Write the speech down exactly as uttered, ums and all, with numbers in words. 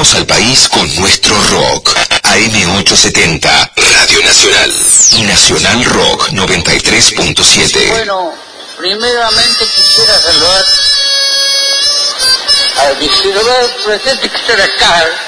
Conectamos al país con nuestro rock. A M ochocientos setenta, Radio Nacional. Y Nacional Rock noventa y tres punto siete. Bueno, primeramente quisiera saludar al distribuidor presente que está acá,